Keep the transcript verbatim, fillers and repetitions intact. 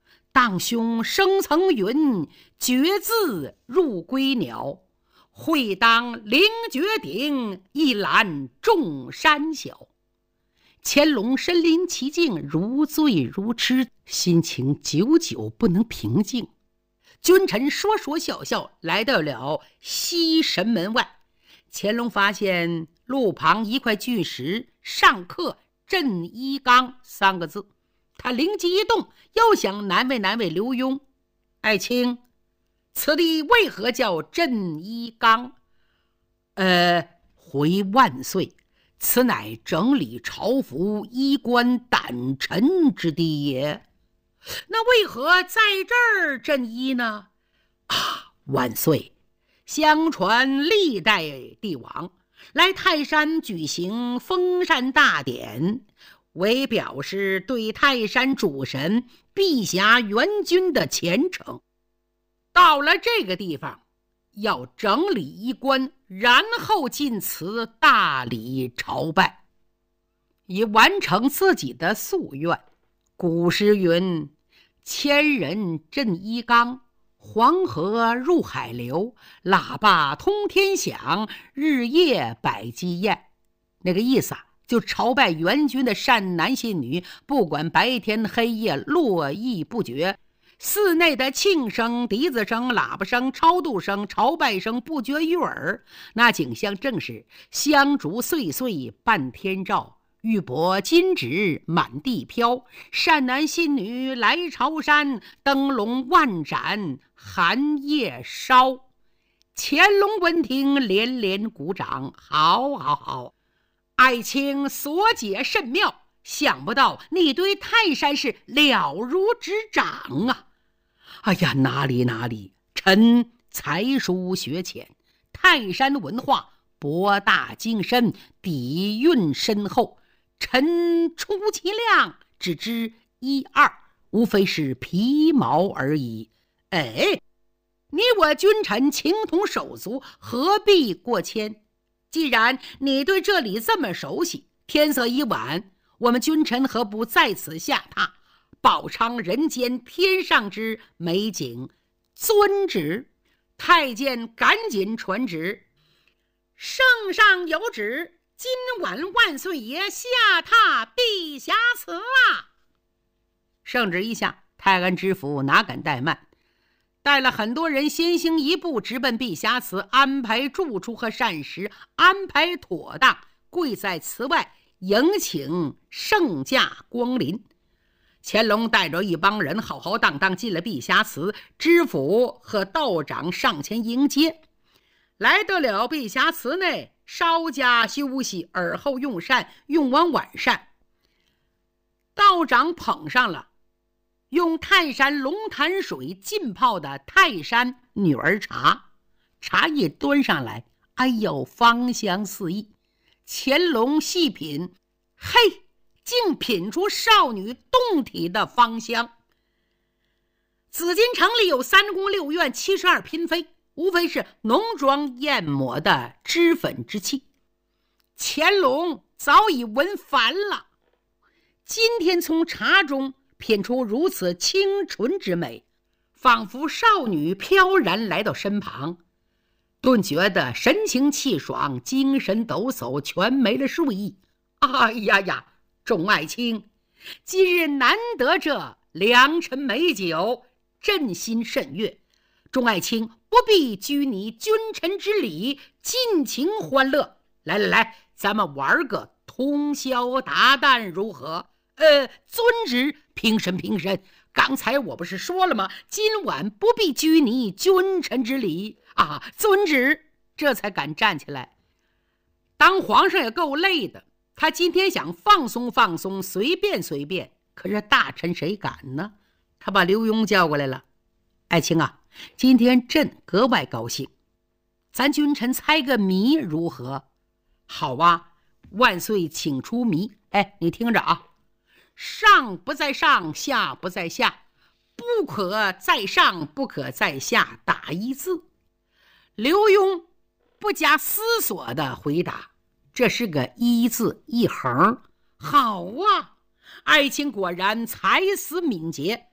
荡兄生层云，决眦入归鸟。会当凌绝顶，一览众山小。乾隆身临其境，如醉如痴，心情久久不能平静。君臣说说笑笑，来到了西神门外。乾隆发现路旁一块巨石，上刻镇一纲三个字。他灵机一动，又想难为难为刘墉。爱卿，此地为何叫镇一纲？呃，回万岁，此乃整理朝服、衣冠胆臣之地也。那为何在这儿镇衣呢？啊，万岁，相传历代帝王来泰山举行封禅大典，为表示对泰山主神碧霞元君的虔诚。到了这个地方，要整理衣冠，然后进祠大礼朝拜，以完成自己的夙愿。古诗云：千人镇一纲，黄河入海流，喇叭通天响，日夜百鸡宴。那个意思啊，就朝拜元君的善男信女，不管白天黑夜，络绎不绝。寺内的磬声、笛子声、喇叭声、超度声、朝拜声不绝于耳，那景象正是香烛岁岁半天照，玉帛金纸满地飘，善男信女来朝山，灯笼万盏寒夜烧。乾隆闻听连连鼓掌，好好好，爱卿所解甚妙，想不到你对泰山是了如指掌啊！哎呀，哪里哪里，臣才疏学浅，泰山文化博大精深，底蕴深厚，臣充其量只知一二，无非是皮毛而已。哎，你我君臣情同手足，何必过谦？既然你对这里这么熟悉，天色已晚，我们君臣何不在此下榻，饱尝人间天上之美景？遵旨。太监赶紧传旨：圣上有旨，今晚万岁爷下榻碧霞祠啊！圣旨一下，泰安知府哪敢怠慢，带了很多人先行一步，直奔碧霞祠，安排住处和膳食，安排妥当，跪在祠外迎请圣驾光临。乾隆带着一帮人浩浩荡荡进了碧霞祠，知府和道长上前迎接。来到了碧霞祠内，稍加休息，而后用膳，用完晚膳，道长捧上了用泰山龙潭水浸泡的泰山女儿茶，茶叶端上来，哎呦，芳香四溢。乾隆细品，嘿，竟品出少女动体的芳香。紫禁城里有三宫六院七十二嫔妃，无非是浓妆艳抹的脂粉之气。乾隆早已闻烦了，今天从茶中品出如此清纯之美，仿佛少女飘然来到身旁，顿觉得神清气爽，精神抖擞，全没了睡意。哎呀呀，众爱卿，今日难得这良辰美酒，朕心甚悦，众爱卿不必拘泥君臣之礼，尽情欢乐。来来来，咱们玩个通宵达旦如何？呃，遵旨。平身平身，刚才我不是说了吗？今晚不必拘泥君臣之礼啊！遵旨。这才敢站起来。当皇上也够累的，他今天想放松放松，随便随便，可是大臣谁敢呢？他把刘墉叫过来了。爱卿啊，今天朕格外高兴，咱君臣猜个谜如何？好啊，万岁请出谜。哎，你听着啊，上不在上，下不在下，不可在上，不可在下，打一字。刘墉不加思索的回答，这是个一字一横。好啊，爱卿果然才思敏捷，